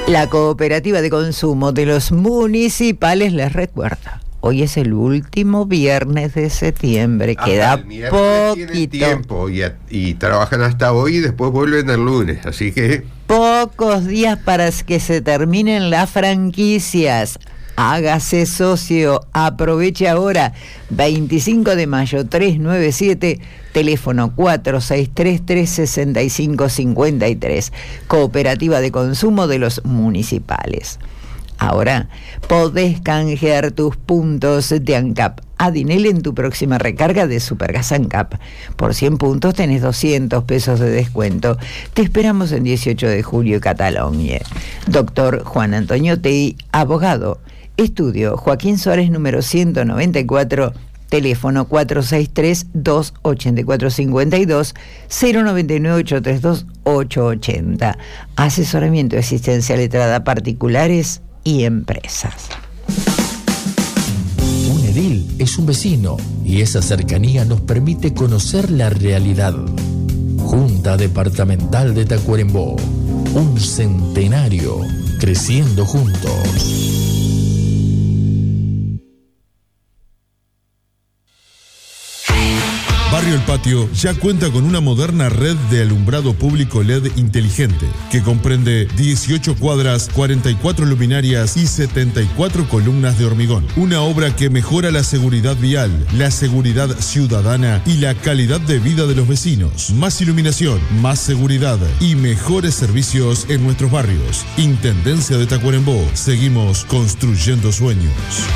La Cooperativa de Consumo de los Municipales les recuerda: hoy es el último viernes de septiembre, queda poquito. Tienen tiempo y trabajan hasta hoy y después vuelven el lunes, así que... Pocos días para que se terminen las franquicias. Hágase socio, aproveche ahora. 25 de mayo 397, teléfono 463-365-53. Cooperativa de Consumo de los Municipales. Ahora podés canjear tus puntos de ANCAP a Dinel en tu próxima recarga de Supergas ANCAP. Por 100 puntos tenés 200 pesos de descuento. Te esperamos en 18 de julio, Cataluña. Doctor Juan Antonio Tei, abogado. Estudio Joaquín Suárez, número 194, teléfono 463-284-52, 099-832-880. Asesoramiento y asistencia letrada a particulares y empresas. Un edil es un vecino y esa cercanía nos permite conocer la realidad. Junta Departamental de Tacuarembó, un centenario creciendo juntos. Barrio El Patio ya cuenta con una moderna red de alumbrado público LED inteligente que comprende 18 cuadras, 44 luminarias y 74 columnas de hormigón. Una obra que mejora la seguridad vial, la seguridad ciudadana y la calidad de vida de los vecinos. Más iluminación, más seguridad y mejores servicios en nuestros barrios. Intendencia de Tacuarembó. Seguimos construyendo sueños.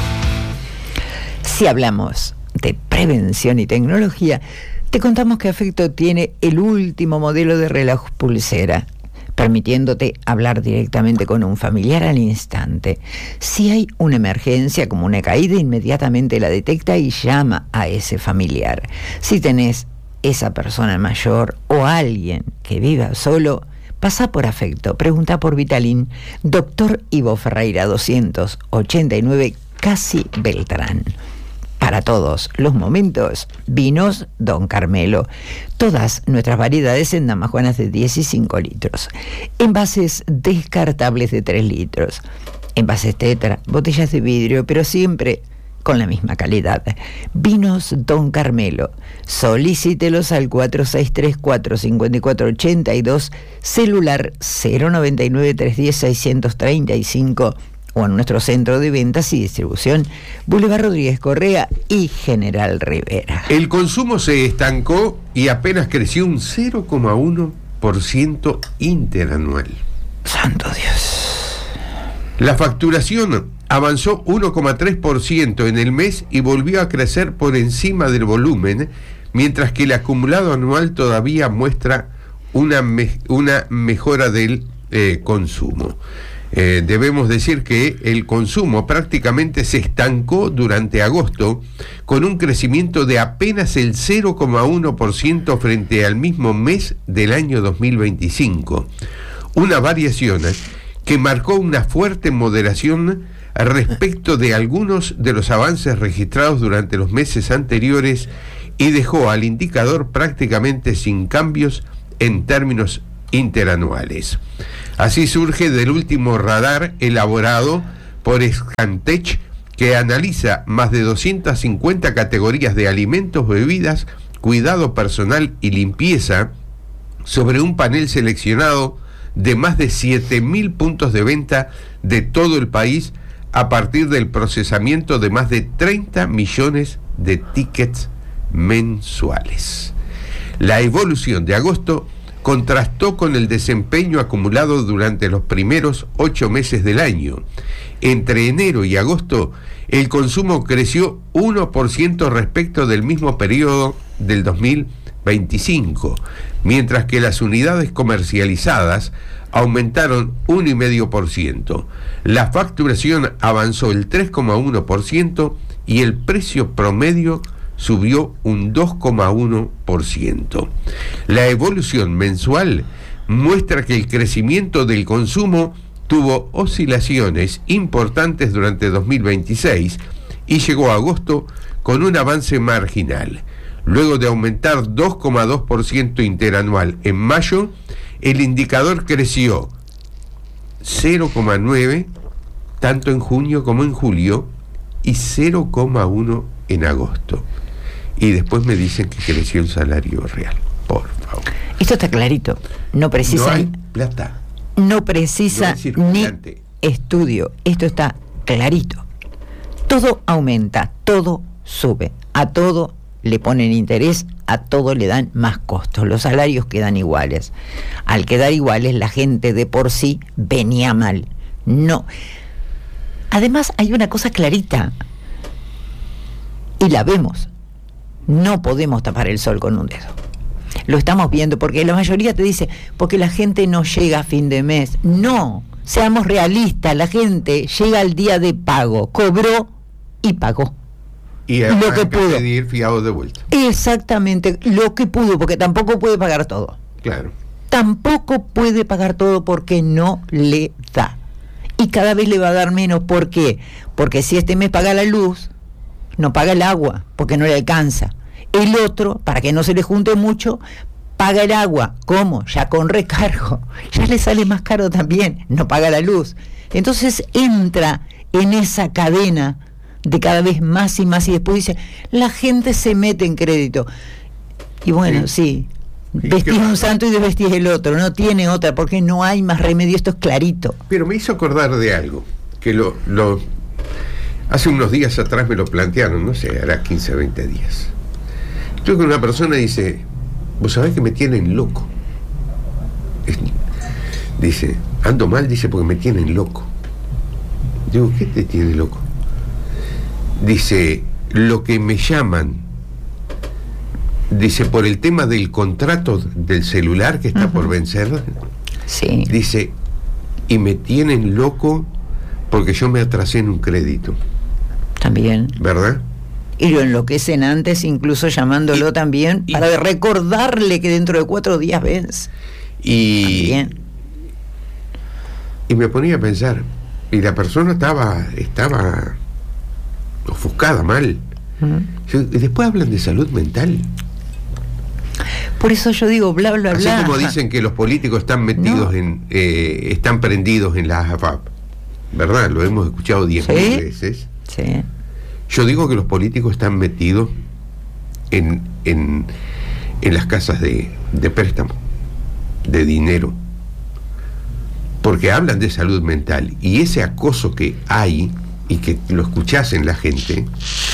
Si hablamos de prevención y tecnología, te contamos que Afecto tiene el último modelo de reloj pulsera, permitiéndote hablar directamente con un familiar al instante. Si hay una emergencia como una caída, inmediatamente la detecta y llama a ese familiar. Si tenés esa persona mayor o alguien que viva solo, pasa por Afecto, pregunta por Vitalín. Doctor Ivo Ferreira 289, Casi Beltrán. Para todos los momentos, vinos Don Carmelo. Todas nuestras variedades en damajuanas de 10 y 5 litros. Envases descartables de 3 litros. Envases tetra, botellas de vidrio, pero siempre con la misma calidad. Vinos Don Carmelo. Solicítelos al 4634-5482, celular 099-310-635, o en nuestro centro de ventas y distribución, Boulevard Rodríguez Correa y General Rivera. El consumo se estancó y apenas creció un 0,1% interanual. ¡Santo Dios! La facturación avanzó 1,3% en el mes y volvió a crecer por encima del volumen, mientras que el acumulado anual todavía muestra una mejora del consumo. Debemos decir que el consumo prácticamente se estancó durante agosto, con un crecimiento de apenas el 0,1% frente al mismo mes del año 2025. Una variación que marcó una fuerte moderación respecto de algunos de los avances registrados durante los meses anteriores y dejó al indicador prácticamente sin cambios en términos interanuales. Así surge del último radar elaborado por Scantech, que analiza más de 250 categorías de alimentos, bebidas, cuidado personal y limpieza sobre un panel seleccionado de más de 7.000 puntos de venta de todo el país a partir del procesamiento de más de 30 millones de tickets mensuales. La evolución de agosto contrastó con el desempeño acumulado durante los primeros 8 meses del año. Entre enero y agosto, el consumo creció 1% respecto del mismo periodo del 2025, mientras que las unidades comercializadas aumentaron 1,5%. La facturación avanzó el 3,1% y el precio promedio subió un 2,1%. La evolución mensual muestra que el crecimiento del consumo tuvo oscilaciones importantes durante 2026 y llegó a agosto con un avance marginal. Luego de aumentar 2,2% interanual en mayo, el indicador creció 0,9 tanto en junio como en julio y 0,1 en agosto. Y después me dicen que creció el salario real. Por favor. Esto está clarito. No precisa, no hay plata. No precisa ni estudio. Esto está clarito. Todo aumenta, todo sube. A todo le ponen interés, a todo le dan más costos. Los salarios quedan iguales. Al quedar iguales, la gente de por sí venía mal. No. Además, hay una cosa clarita. Y la vemos. No podemos tapar el sol con un dedo. Lo estamos viendo porque la mayoría te dice, porque la gente no llega a fin de mes. No, seamos realistas, la gente llega al día de pago, cobró y pagó. Y lo que pudo pedir fiado de vuelta. Exactamente, lo que pudo, porque tampoco puede pagar todo. Claro. Tampoco puede pagar todo porque no le da. Y cada vez le va a dar menos. ¿Por qué? Porque si este mes paga la luz, no paga el agua, porque no le alcanza. El otro, para que no se le junte mucho, paga el agua. ¿Cómo? Ya con recargo. Ya le sale más caro también, no paga la luz. Entonces entra en esa cadena de cada vez más y más, y después dice, la gente se mete en crédito. Y bueno, sí, vestís un santo y desvestís el otro, no tiene otra, porque no hay más remedio, esto es clarito. Pero me hizo acordar de algo, que hace unos días atrás me lo plantearon, no sé, hará 15 o 20 días. Estoy con una persona y dice, vos sabés que me tienen loco. Dice, ando mal, dice, porque me tienen loco. Digo, ¿qué te tiene loco? Dice, lo que me llaman, dice, por el tema del contrato del celular que está por vencer. Sí. Dice, y me tienen loco porque yo me atrasé en un crédito. También. ¿Verdad? Y lo enloquecen antes, incluso llamándolo también, para recordarle que dentro de 4 días vence. Y me ponía a pensar, y la persona estaba ofuscada, mal. Y después hablan de salud mental. Por eso yo digo, bla, bla, bla. Así como dicen que los políticos están metidos están prendidos en la AFAP, ¿verdad? Lo hemos escuchado 10.000 veces. Sí. Yo digo que los políticos están metidos en las casas de préstamo, de dinero, porque hablan de salud mental, y ese acoso que hay, y que lo escuchás en la gente,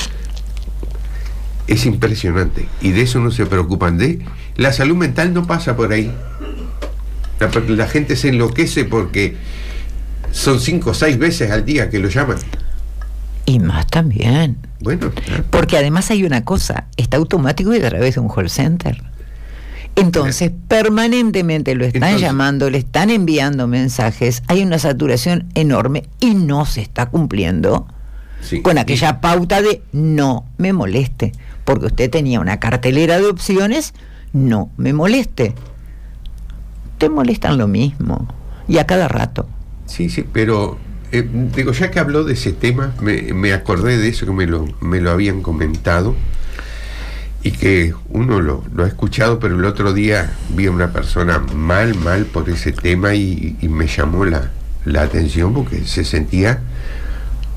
es impresionante, y de eso no se preocupan. La salud mental no pasa por ahí. La gente se enloquece porque son 5 o 6 veces al día que lo llaman. Y más también. Bueno, porque además hay una cosa, está automático y a través de un call center. Entonces, permanentemente lo están llamando, le están enviando mensajes, hay una saturación enorme y no se está cumpliendo con aquella pauta de no me moleste, porque usted tenía una cartelera de opciones, no me moleste. Te molestan lo mismo, y a cada rato. Sí, pero digo, ya que habló de ese tema, me acordé de eso que me lo habían comentado, y que uno lo ha escuchado, pero el otro día vi a una persona mal por ese tema, y me llamó la atención porque se sentía